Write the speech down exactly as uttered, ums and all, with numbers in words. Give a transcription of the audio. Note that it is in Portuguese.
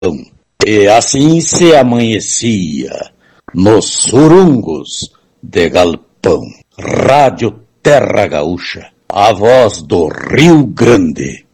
E assim se amanhecia nos surungos de galpão. Rádio Terra Gaúcha, a voz do Rio Grande.